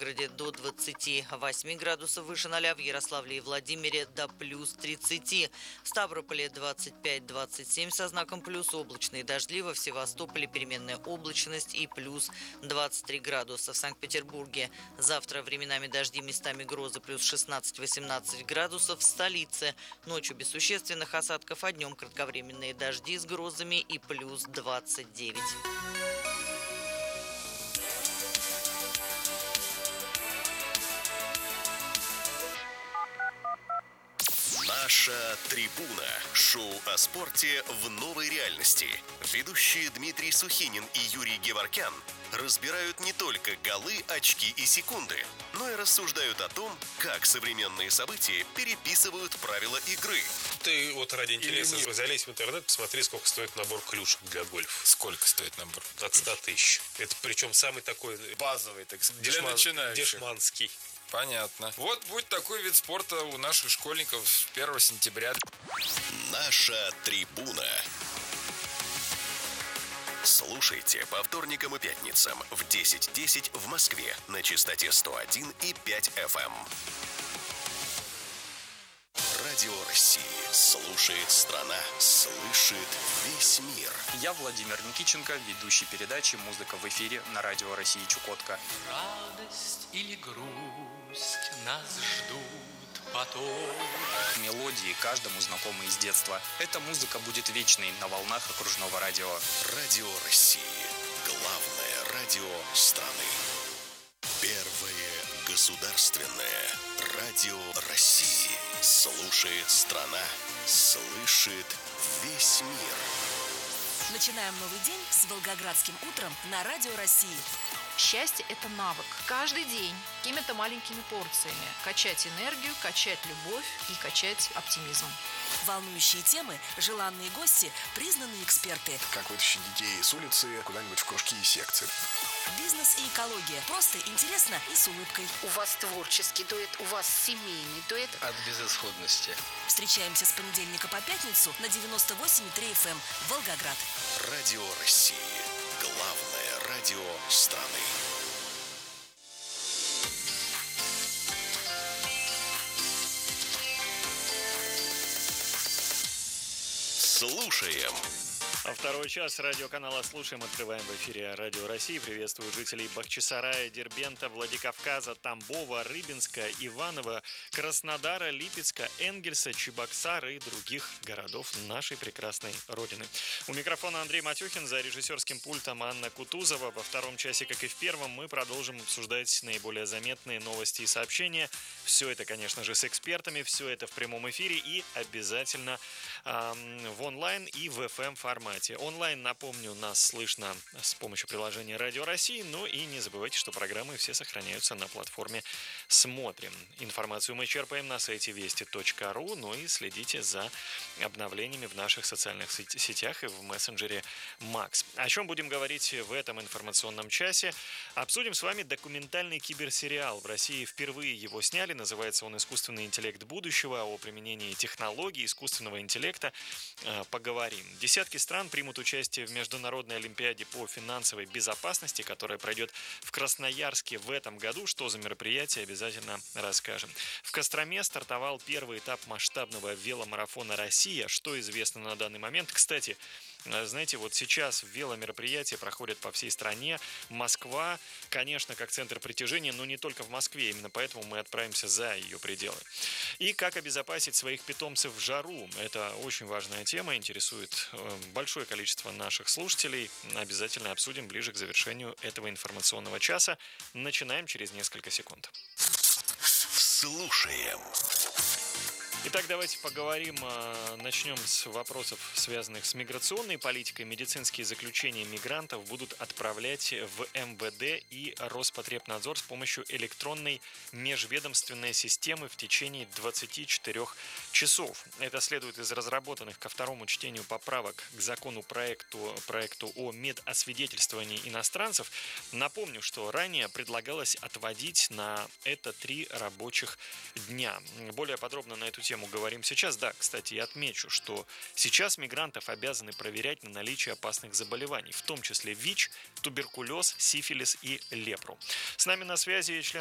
Белгороде до 28 градусов выше 0, в Ярославле и Владимире до плюс 30. В Ставрополе 25-27 со знаком плюс, облачно и дождливо. В Севастополе переменная облачность и плюс 23 градуса. В Санкт-Петербурге завтра временами дожди, местами грозы, плюс 16-18 градусов. В столице ночью без существенных осадков, а днем кратковременные дожди с грозами и плюс 29. Наша трибуна. Шоу о спорте в новой реальности. Ведущие Дмитрий Сухинин и Юрий Геворкян разбирают не только голы, очки и секунды, но и рассуждают о том, как современные события переписывают правила игры. Ты вот ради интереса залезь в интернет, посмотри, сколько стоит набор клюшек для гольфа. Сколько стоит набор? От 100 тысяч. Это причем самый такой базовый, так сказать, для начинающих. Дешманский. Понятно. Вот будет такой вид спорта у наших школьников с 1 сентября. Наша трибуна. Слушайте по вторникам и пятницам в 10:10 в Москве на частоте 101,5 FM. Радио России. Слушает страна. Слышит весь мир. Я Владимир Никитченко, ведущий передачи «Музыка в эфире» на Радио России Чукотка. Радость или грусть нас ждут потом. Мелодии каждому знакомы из детства. Эта музыка будет вечной на волнах окружного радио. Радио России. Главное радио страны. Первое государственное радио России. Слушает страна. Слышит весь мир. Начинаем новый день с Волгоградским утром на Радио России. Счастье – это навык. Каждый день какими-то маленькими порциями качать энергию, качать любовь и качать оптимизм. Волнующие темы, желанные гости, признанные эксперты. Как вытащить детей с улицы куда-нибудь в кружки и секции. Бизнес и экология. Просто интересно и с улыбкой. У вас творческий дуэт, у вас семейный дуэт. От безысходности. Встречаемся с понедельника по пятницу на 98,3 FM Волгоград. Радио России. Главное радио страны. Слушаем. А второй час радиоканала «Слушаем» открываем в эфире Радио России. Приветствую жителей Бахчисарая, Дербента, Владикавказа, Тамбова, Рыбинска, Иваново, Краснодара, Липецка, Энгельса, Чебоксара и других городов нашей прекрасной Родины. У микрофона Андрей Матюхин, за режиссерским пультом Анна Кутузова. Во втором часе, как и в первом, мы продолжим обсуждать наиболее заметные новости и сообщения. Все это, конечно же, с экспертами, все это в прямом эфире и обязательно в онлайн и в FM-формате. Онлайн, напомню, нас слышно с помощью приложения Радио России, но и не забывайте, что программы все сохраняются на платформе «Смотрим». Информацию мы черпаем на сайте вести.ру, но и следите за обновлениями в наших социальных сетях и в мессенджере Макс. О чем будем говорить в этом информационном часе? Обсудим с вами документальный киберсериал. В России впервые его сняли, называется он «Искусственный интеллект будущего». О применении технологий искусственного интеллекта поговорим. Десятки стран примут участие в Международной олимпиаде по финансовой безопасности, которая пройдет в Красноярске в этом году. Что за мероприятие, обязательно расскажем. В Костроме стартовал первый этап масштабного веломарафона «Россия». Что известно на данный момент? Кстати, знаете, вот сейчас веломероприятия проходят по всей стране. Москва, конечно, как центр притяжения, но не только в Москве. Именно поэтому мы отправимся за ее пределы. И как обезопасить своих питомцев в жару. Это очень важная тема, интересует большое количество наших слушателей. Обязательно обсудим ближе к завершению этого информационного часа. Начинаем через несколько секунд. Слушаем. Итак, давайте поговорим, начнем с вопросов, связанных с миграционной политикой. Медицинские заключения мигрантов будут отправлять в МВД и Роспотребнадзор с помощью электронной межведомственной системы в течение 24 часов. Это следует из разработанных ко второму чтению поправок к проекту о медосвидетельствовании иностранцев. Напомню, что ранее предлагалось отводить на это 3 рабочих дня. Более подробно на эту тему говорим сейчас. Да, кстати, я отмечу, что сейчас мигрантов обязаны проверять на наличие опасных заболеваний, в том числе ВИЧ, туберкулез, сифилис и лепру. С нами на связи член